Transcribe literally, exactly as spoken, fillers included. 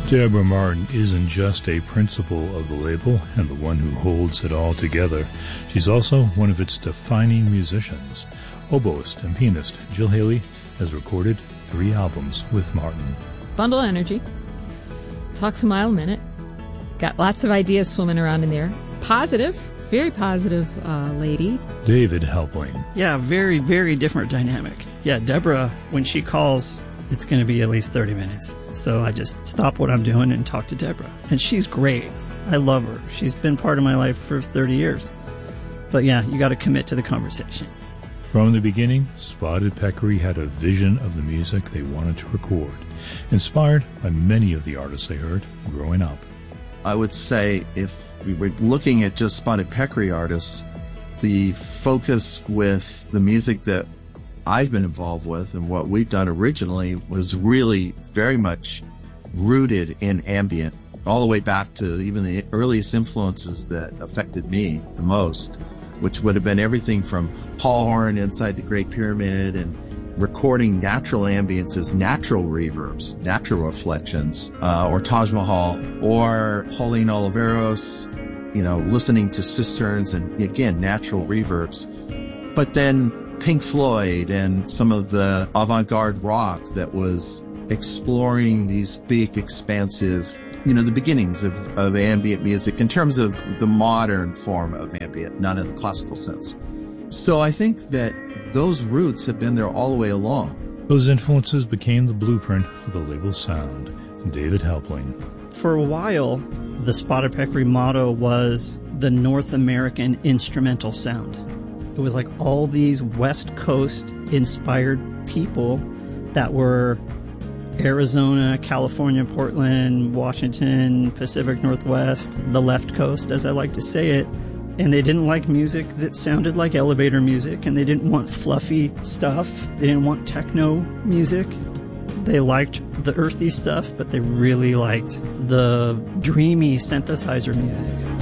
Deborah Martin isn't just a principal of the label and the one who holds it all together. She's also one of its defining musicians. Oboist and pianist Jill Haley has recorded three albums with Martin. Bundle of energy. Talks a mile a minute. Got lots of ideas swimming around in there. Positive. Very positive uh, lady. David Helpling. Yeah, very, very different dynamic. Yeah, Deborah, when she calls, it's going to be at least thirty minutes. So I just stop what I'm doing and talk to Deborah. And she's great. I love her. She's been part of my life for thirty years. But yeah, you got to commit to the conversation. From the beginning, Spotted Peccary had a vision of the music they wanted to record, inspired by many of the artists they heard growing up. I would say if we were looking at just Spotted Peccary artists, the focus with the music that I've been involved with and what we've done originally was really very much rooted in ambient, all the way back to even the earliest influences that affected me the most, which would have been everything from Paul Horan inside the Great Pyramid and recording natural ambiences, natural reverbs, natural reflections, uh, or Taj Mahal, or Pauline Oliveros, you know, listening to cisterns and, again, natural reverbs. But then Pink Floyd and some of the avant-garde rock that was exploring these big, expansive, you know, the beginnings of, of ambient music in terms of the modern form of ambient, not in the classical sense. So I think that those roots have been there all the way along. Those influences became the blueprint for the label's sound. David Helpling. For a while, the Spotted Peccary motto was the North American instrumental sound. It was like all these West Coast inspired people that were Arizona, California, Portland, Washington, Pacific Northwest, the left coast, as I like to say it. And they didn't like music that sounded like elevator music, and they didn't want fluffy stuff. They didn't want techno music. They liked the earthy stuff, but they really liked the dreamy synthesizer music.